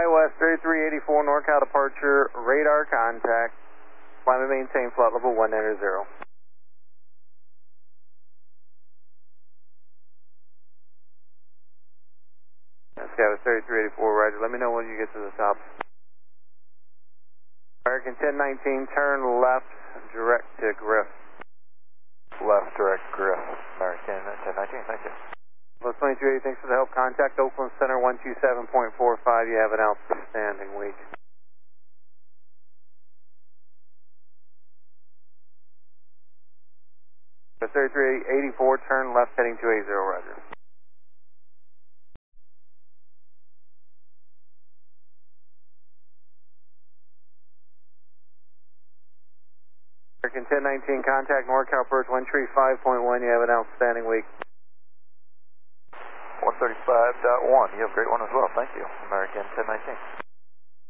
West 3384 NorCal departure, radar contact. Climb and maintain flight level 190. Skywest 3384, roger. Let me know when you get to the top. American 1019, turn left, direct to Griff. Left, direct, Griff. American 1019, thank you. West 2380, thanks for the help. Contact Oakland Center 127.45. You have an outstanding week. West 3384, turn left, heading 280, roger. American 1019, contact NorCal approach 135.1. You have an outstanding week. 135.1. You have a great one as well. Thank you. American 1019.